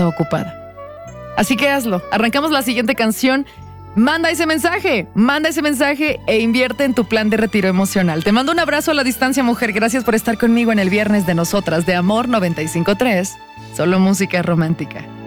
demasiado ocupada. Así que hazlo. Arrancamos la siguiente canción. Manda ese mensaje e invierte en tu plan de retiro emocional. Te mando un abrazo a la distancia, mujer. Gracias por estar conmigo en el viernes de Nosotras de Amor 95.3. Solo música romántica.